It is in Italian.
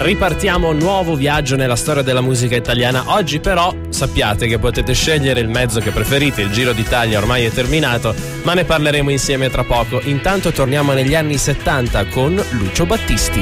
Ripartiamo, nuovo viaggio nella storia della musica italiana. Oggi però sappiate che potete scegliere il mezzo che preferite, il Giro d'Italia ormai è terminato, ma ne parleremo insieme tra poco. Intanto torniamo negli anni 70 con Lucio Battisti.